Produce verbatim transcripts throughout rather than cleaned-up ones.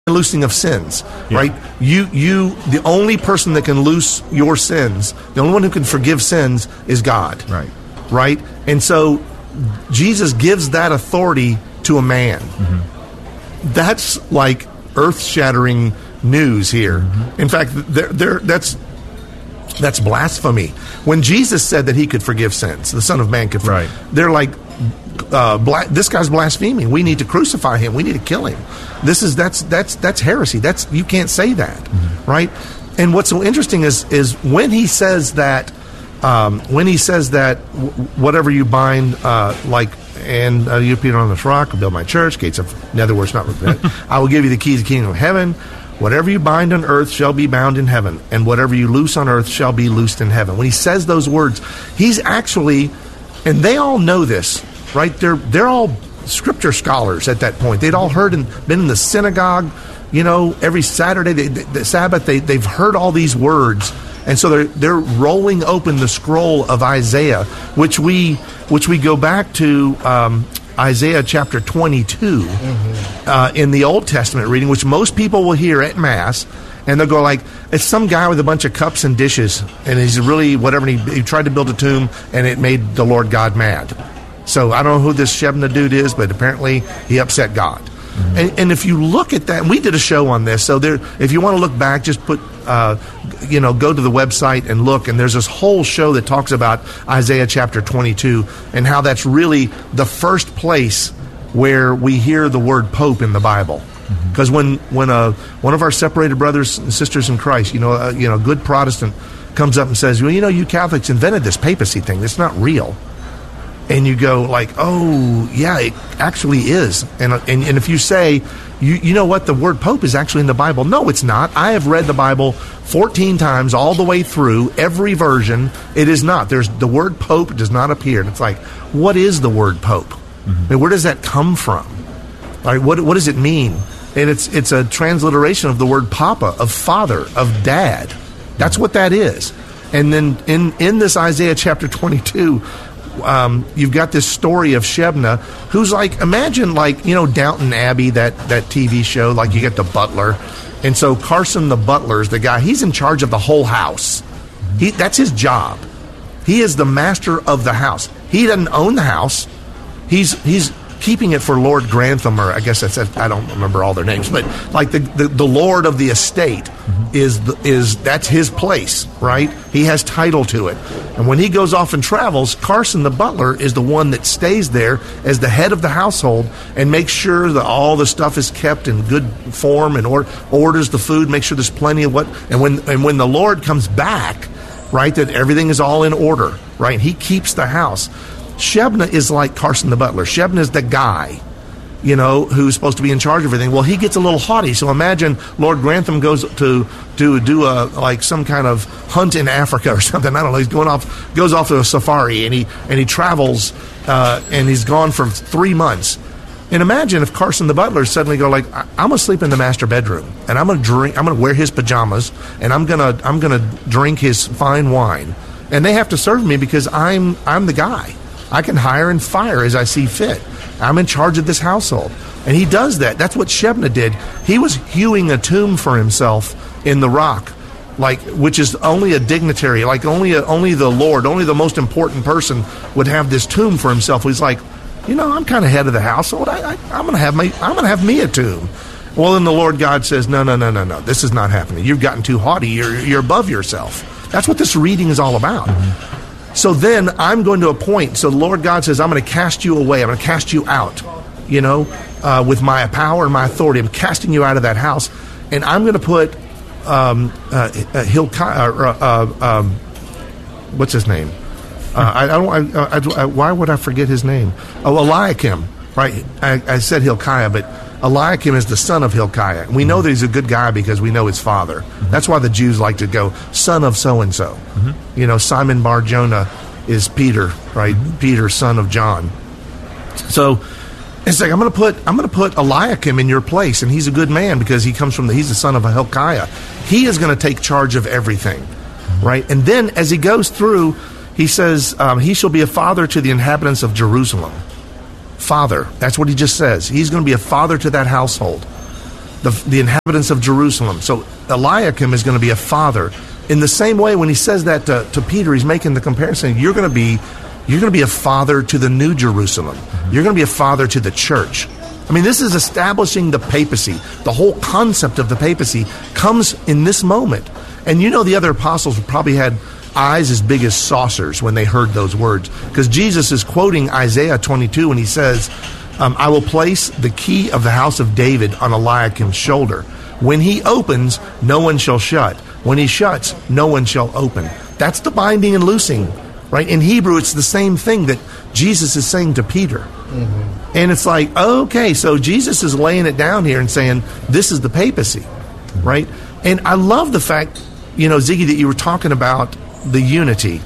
loosing of sins, Yeah. right? You, you, the only person that can loose your sins, the only one who can forgive sins is God. Right. Right? And so Jesus gives that authority to a man. Mm-hmm. That's like earth-shattering news here. Mm-hmm. In fact, there, there, that's that's blasphemy. When Jesus said that he could forgive sins, the Son of Man could forgive, Right. they're like, uh, bla- this guy's blaspheming. We need to crucify him. We need to kill him. This is that's that's that's heresy. That's you can't say that, mm-hmm. right? And what's so interesting is is when he says that, um, when he says that w- whatever you bind, uh, like. And uh, you Peter on this rock, I'll build my church, gates of, in other words, not I will give you the keys of the kingdom of heaven. Whatever you bind on earth shall be bound in heaven, and whatever you loose on earth shall be loosed in heaven. When he says those words, he's actually, and they all know this, right? They're they're all scripture scholars at that point. They'd all heard and been in the synagogue, you know, every Saturday, they, the, the Sabbath, they, they've heard all these words. And so they're they're rolling open the scroll of Isaiah, which we which we go back to um, Isaiah chapter twenty-two mm-hmm. uh, in the Old Testament reading, which most people will hear at Mass, and they'll go like, it's some guy with a bunch of cups and dishes, and he's really whatever. And he, he tried to build a tomb, and it made the Lord God mad. So I don't know who this Shebna dude is, but apparently he upset God. Mm-hmm. And, and if you look at that, and we did a show on this, so there, if you want to look back, just put, uh, you know, go to the website and look, and there's this whole show that talks about Isaiah chapter twenty-two and how that's really the first place where we hear the word Pope in the Bible. Because mm-hmm. when when a, one of our separated brothers and sisters in Christ, you know, uh, you know, a good Protestant comes up and says, well, you know, you Catholics invented this papacy thing. It's not real. And you go like, oh, yeah, it actually is. And and, and if you say, you, you know what, the word Pope is actually in the Bible. No, it's not. I have read the Bible fourteen times all the way through, every version. It is not. There's the word Pope does not appear. And it's like, what is the word Pope? Mm-hmm. I mean, where does that come from? Like, what what does it mean? And it's it's a transliteration of the word Papa, of father, of dad. That's what that is. And then in, in this Isaiah chapter twenty-two, Um, you've got this story of Shebna, who's like, imagine like, you know, Downton Abbey, that, that T V show, like you get the butler. And so Carson the butler is the guy, he's in charge of the whole house. He, that's his job. He is the master of the house. He doesn't own the house. He's, he's keeping it for Lord Grantham, or I guess that's, I don't remember all their names, but like the, the, the Lord of the estate mm-hmm. is, the, is, that's his place, right? He has title to it. And when he goes off and travels, Carson the butler is the one that stays there as the head of the household and makes sure that all the stuff is kept in good form and or, orders the food, make sure there's plenty of what, and when, and when the Lord comes back, right, that everything is all in order, right? He keeps the house. Shebna is like Carson the butler. Shebna is the guy, you know, who's supposed to be in charge of everything. Well, he gets a little haughty. So imagine Lord Grantham goes to to do a like some kind of hunt in Africa or something. I don't know. He's going off, goes off to a safari, and he and he travels, uh, and he's gone for three months. And imagine if Carson the butler suddenly go like, I'm gonna sleep in the master bedroom, and I'm gonna drink, I'm gonna wear his pajamas, and I'm gonna I'm gonna drink his fine wine, and they have to serve me because I'm I'm the guy. I can hire and fire as I see fit. I'm in charge of this household. And he does that. That's what Shebna did. He was hewing a tomb for himself in the rock, like, which is only a dignitary, like only a, only the Lord, only the most important person would have this tomb for himself. He's like, you know, I'm kind of head of the household. I, I, I'm going to have my, I'm going to have me a tomb. Well, then the Lord God says, no, no, no, no, no. This is not happening. You've gotten too haughty. You're, you're above yourself. That's what this reading is all about. Mm-hmm. So then I'm going to appoint, so the Lord God says, I'm going to cast you away. I'm going to cast you out, you know, uh, with my power and my authority. I'm casting you out of that house. And I'm going to put um, uh, uh, Hilkiah, uh, uh, um, what's his name? Uh, I, I don't. I, I, I, why would I forget his name? Oh, Eliakim, right? I, I said Hilkiah, but Eliakim is the son of Hilkiah. We know that he's a good guy because we know his father. Mm-hmm. That's why the Jews like to go, son of so-and-so. Mm-hmm. You know, Simon Bar-Jonah is Peter, right? Mm-hmm. Peter, son of John. So it's like, I'm going to put I'm going to put Eliakim in your place, and he's a good man because he comes from the, he's the son of Hilkiah. He is going to take charge of everything, mm-hmm. right? And then as he goes through, he says, um, he shall be a father to the inhabitants of Jerusalem. Father. That's what he just says. He's going to be a father to that household. the, the inhabitants of Jerusalem. So Eliakim is going to be a father. In the same way, when he says that to, to Peter, he's making the comparison. You're going to be, you're going to be a father to the New Jerusalem. You're going to be a father to the church. I mean, this is establishing the papacy. The whole concept of the papacy comes in this moment. And you know, the other apostles probably had eyes as big as saucers when they heard those words, because Jesus is quoting Isaiah twenty-two when he says, um, I will place the key of the house of David on Eliakim's shoulder. When he opens, no one shall shut. When he shuts, no one shall open. That's the binding and loosing, right? In Hebrew, it's the same thing that Jesus is saying to Peter. Mm-hmm. And it's like, okay, so Jesus is laying it down here and saying, this is the papacy, right? And I love the fact, you know, Ziggy, that you were talking about the unity.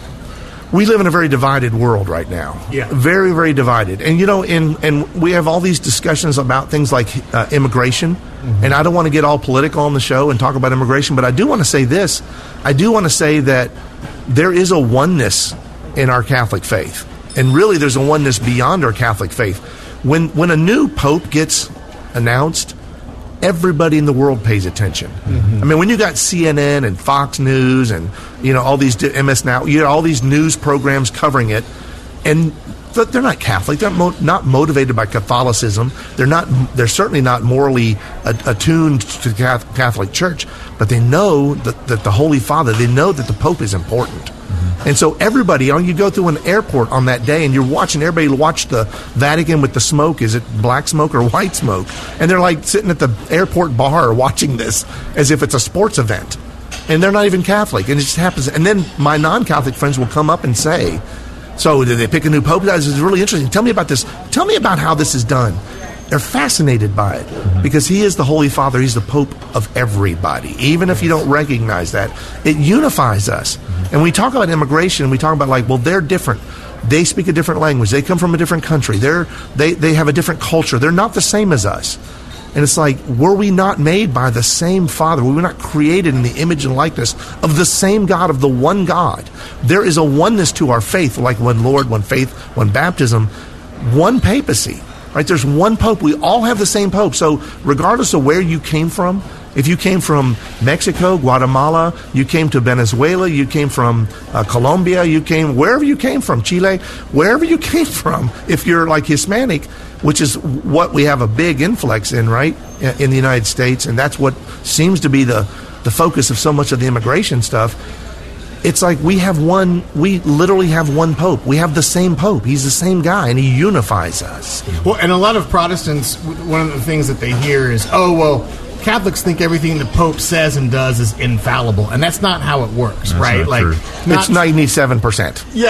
We live in a very divided world right now. Yeah. Very, very divided. And, you know, in, and we have all these discussions about things like uh, immigration. Mm-hmm. And I don't want to get all political on the show and talk about immigration, but I do want to say this. I do want to say that there is a oneness in our Catholic faith. And really, there's a oneness beyond our Catholic faith. When, when a new pope gets announced, everybody in the world pays attention. Mm-hmm. I mean, when you got C N N and Fox News and, you know, all these M S Now, you know, all these news programs covering it, and th- they're not Catholic. They're mo- not motivated by Catholicism. They're not. They're certainly not morally a- attuned to the Catholic Church. But they know that, that the Holy Father. They know that the Pope is important. And so everybody, you know, you go through an airport on that day and you're watching, everybody watch the Vatican with the smoke. Is it black smoke or white smoke? And they're like sitting at the airport bar watching this as if it's a sports event. And they're not even Catholic. And it just happens. And then my non-Catholic friends will come up and say, so did they pick a new pope? This is really interesting. Tell me about this. Tell me about how this is done. They're fascinated by it mm-hmm. because he is the Holy Father. He's the Pope of everybody. Even if you don't recognize that, it unifies us. Mm-hmm. And we talk about immigration, we talk about like, well, they're different. They speak a different language. They come from a different country. They're, they, they have a different culture. They're not the same as us. And it's like, were we not made by the same Father? We were not created in the image and likeness of the same God, of the one God. There is a oneness to our faith, like one Lord, one faith, one baptism, one papacy. Right, there's one pope. We all have the same pope. So regardless of where you came from, if you came from Mexico, Guatemala, you came to Venezuela, you came from uh, Colombia, you came wherever you came from, Chile, wherever you came from, if you're like Hispanic, which is what we have a big influx in, right, in the United States, and that's what seems to be the, the focus of so much of the immigration stuff. It's like we have one, we literally have one pope. We have the same pope. He's the same guy, and he unifies us. Well, and a lot of Protestants, one of the things that they hear is, oh, well, Catholics think everything the Pope says and does is infallible, and that's not how it works, that's right? Like, not, it's ninety-seven percent. Yeah,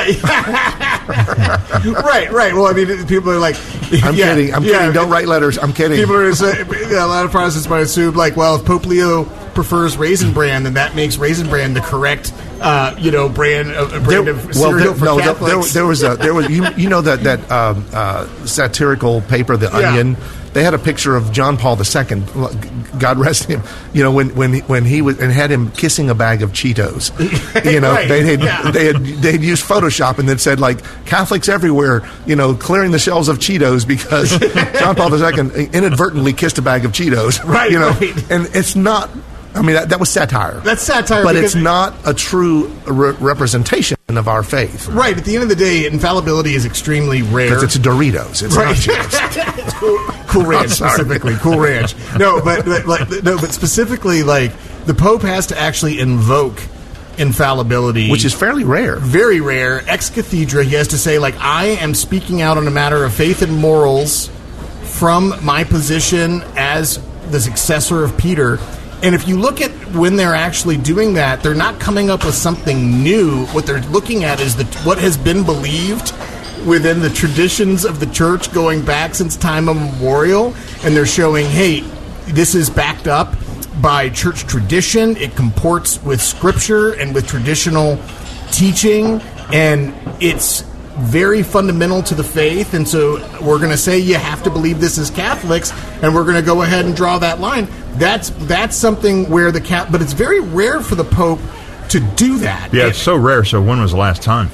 right, right. Well, I mean, people are like, I'm yeah, kidding. I'm yeah, kidding. Don't write letters. I'm kidding. People are say, a lot of Protestants might assume, like, well, if Pope Leo prefers Raisin Bran, then that makes Raisin Bran the correct, uh, you know, brand of uh, brand there, of cereal well, there, for no, Catholics. There, there was a there was you, you know that that um, uh, satirical paper, The Yeah. Onion. They had a picture of John Paul the Second, God rest him. You know, when when when he was and had him kissing a bag of Cheetos. You know, Right, they had yeah. they had they'd used Photoshop and then said like Catholics everywhere, you know, clearing the shelves of Cheetos because John Paul the Second inadvertently kissed a bag of Cheetos. Right, you know, right. and it's not. I mean, that, that was satire. That's satire, but because- it's not a true re- representation of our faith. Right. At the end of the day, infallibility is extremely rare. Because it's Doritos. It's Right. not Cheetos. It's cool, cool Ranch specifically. Cool Ranch. No, but, but like, no, but specifically, like the Pope has to actually invoke infallibility, Which is fairly rare. very rare. Ex cathedra, he has to say, like, I am speaking out on a matter of faith and morals from my position as the successor of Peter. And if you look at when they're actually doing that, they're not coming up with something new. What they're looking at is the what has been believed within the traditions of the church going back since time immemorial. And they're showing, hey, this is backed up by church tradition. It comports with scripture and with traditional teaching. And it's very fundamental to the faith, and so we're going to say you have to believe this as Catholics, and we're going to go ahead and draw that line. That's that's something where the cat, but it's very rare for the Pope to do that. Yeah, It- it's so rare. So when was the last time?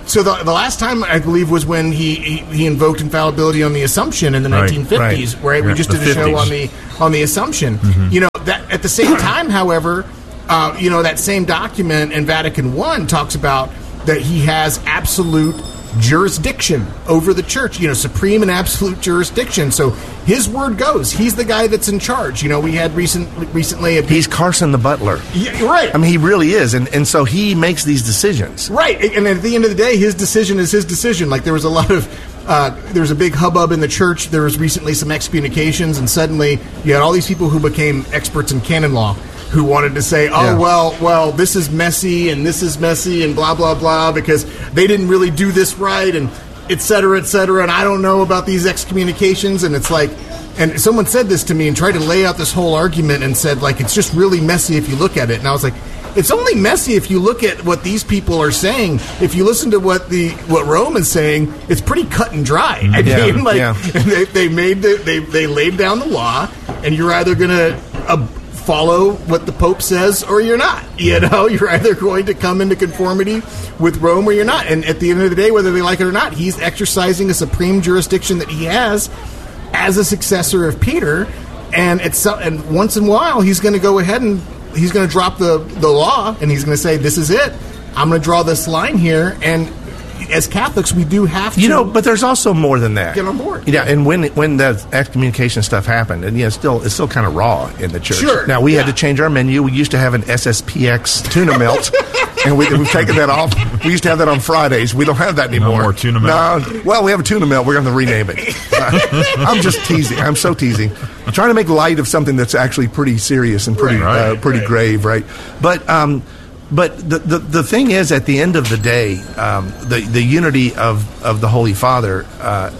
So the, the last time, I believe, was when he, he, he invoked infallibility on the Assumption in the Right, nineteen fifties, right? right? We Yeah, just the did a show fifties. on the on the Assumption. Mm-hmm. You know, that at the same time, however, uh, you know, that same document in Vatican One talks about that he has absolute jurisdiction over the church, you know, supreme and absolute jurisdiction. So his word goes. He's the guy that's in charge. You know, we had recent, recently... A He's Carson the butler. Yeah, right. I mean, he really is. And, and so he makes these decisions. Right. And at the end of the day, his decision is his decision. Like, there was a lot of... Uh, there was a big hubbub in the church. There was recently some excommunications, and suddenly you had all these people who became experts in canon law who wanted to say, oh, Yeah. well, well, this is messy, and this is messy, and blah, blah, blah, because they didn't really do this right, and et cetera, et cetera, and I don't know about these excommunications, and it's like, and someone said this to me and tried to lay out this whole argument and said, like, it's just really messy if you look at it, and I was like, it's only messy if you look at what these people are saying. If you listen to what the what Rome is saying, it's pretty cut and dry. I Yeah, mean, like, yeah. they, they made the, they they laid down the law, and you're either going to uh, follow what the Pope says or you're not. You know, you're either going to come into conformity with Rome or you're not. And at the end of the day, whether they like it or not, he's exercising a supreme jurisdiction that he has as a successor of Peter. And it's and once in a while, he's going to go ahead and he's going to drop the, the law, and he's going to say, this is it. I'm going to draw this line here. And as Catholics, we do have to... You know, but there's also more than that. Get on board. Yeah, and when when the excommunication stuff happened, and yeah, it's still it's still kind of raw in the church. Sure, Now we yeah. had to change our menu. We used to have an S S P X tuna melt, and we, we've taken that off. We used to have that on Fridays. We don't have that anymore. more tuna melt. No, well, we have a tuna melt. We're going to rename it. Uh, I'm just teasing. I'm so teasing. I'm trying to make light of something that's actually pretty serious and pretty Right, uh, pretty right. grave, right? But. Um, But the, the the thing is, at the end of the day, um, the the unity of, of the Holy Father, uh,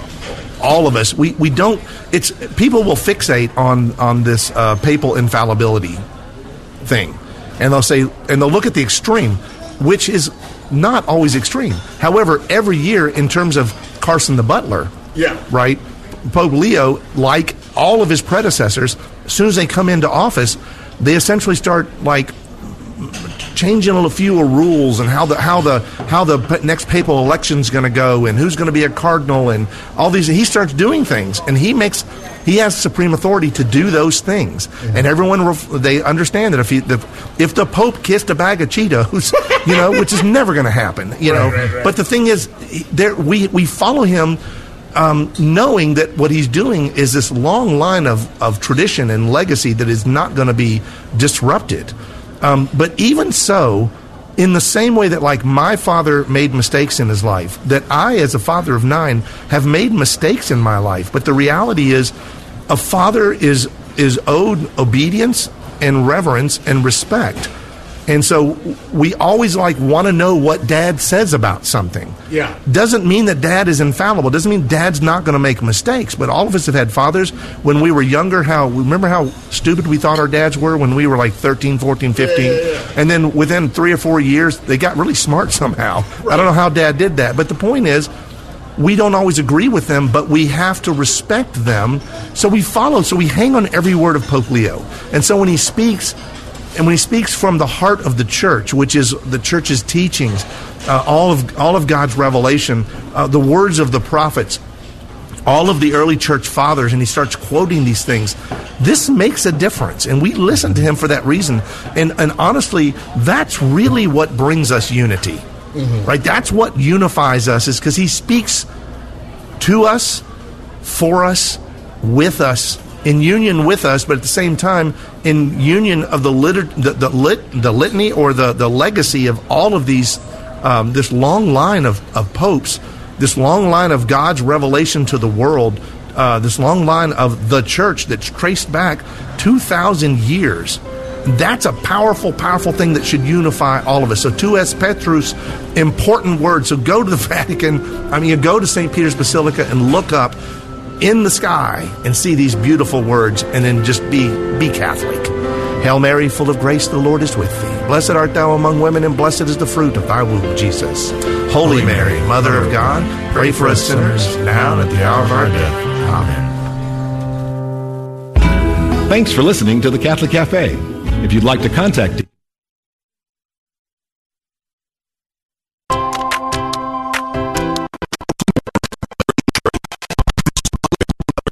all of us, we, we don't. It's people will fixate on on this uh, papal infallibility thing, and they'll say, and they'll look at the extreme, which is not always extreme. However, every year, in terms of Carson the butler, Yeah. right, Pope Leo, like all of his predecessors, as soon as they come into office, they essentially start like changing a few rules and how the how the how the next papal election is going to go and who's going to be a cardinal and all these. He starts doing things, and he makes he has supreme authority to do those things. Mm-hmm. And everyone ref, they understand that if he the, if the Pope kissed a bag of Cheetos, you know, which is never going to happen, you know. Right, right, right. But the thing is, there we we follow him. Um, knowing that what he's doing is this long line of, of tradition and legacy that is not going to be disrupted. Um, but even so, in the same way that like my father made mistakes in his life, that I, as a father of nine, have made mistakes in my life. But the reality is, a father is is owed obedience and reverence and respect. And so we always like want to know what dad says about something. Yeah. Doesn't mean that dad is infallible. Doesn't mean dad's not going to make mistakes. But all of us have had fathers when we were younger. How remember how stupid we thought our dads were when we were like thirteen, fourteen, fifteen. Yeah, yeah, yeah. And then within three or four years, they got really smart somehow. I don't know how dad did that. But the point is, we don't always agree with them, but we have to respect them. So we follow. So we hang on every word of Pope Leo. And so when he speaks... And when he speaks from the heart of the church, which is the church's teachings, uh, all of all of God's revelation, uh, the words of the prophets, all of the early church fathers, and he starts quoting these things, this makes a difference. And we listen to him for that reason. And, and honestly, that's really what brings us unity. Mm-hmm. Right? That's what unifies us, is because he speaks to us, for us, with us, in union with us, but at the same time in union of the lit- the, the, lit- the litany or the, the legacy of all of these, um, this long line of, of popes, this long line of God's revelation to the world, uh, this long line of the church that's traced back two thousand years. That's a powerful, powerful thing that should unify all of us. So, tu es Petrus, important word. So go to the Vatican, I mean, you go to Saint Peter's Basilica and look up in the sky and see these beautiful words, and then just be be Catholic. Hail Mary, full of grace, the Lord is with thee. Blessed art thou among women, and blessed is the fruit of thy womb, Jesus. Holy Mary, Mother of God, pray for us sinners, now and at the hour of our death. Amen. Thanks for listening to the Catholic Cafe. If you'd like to contact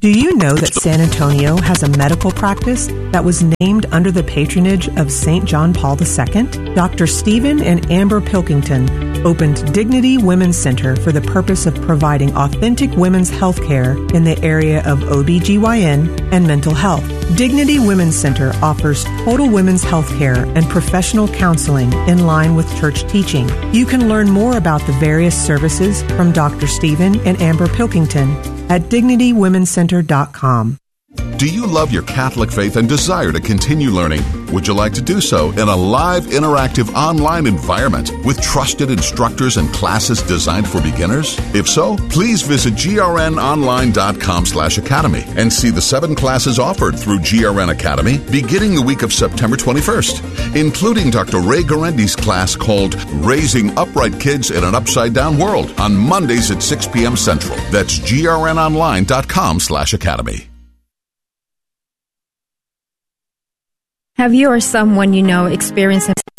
Do you know that San Antonio has a medical practice that was named under the patronage of Saint John Paul the Second? Doctor Stephen and Amber Pilkington opened Dignity Women's Center for the purpose of providing authentic women's health care in the area of O B G Y N and mental health. Dignity Women's Center offers total women's health care and professional counseling in line with church teaching. You can learn more about the various services from Doctor Stephen and Amber Pilkington at dignity women's center dot com. Do you love your Catholic faith and desire to continue learning? Would you like to do so in a live, interactive online environment with trusted instructors and classes designed for beginners? If so, please visit grnonline.com slash academy and see the seven classes offered through G R N Academy beginning the week of September twenty-first, including Doctor Ray Garendi's class called Raising Upright Kids in an Upside-Down World on Mondays at six p.m. Central. That's grnonline.com slash academy. Have you or someone you know experienced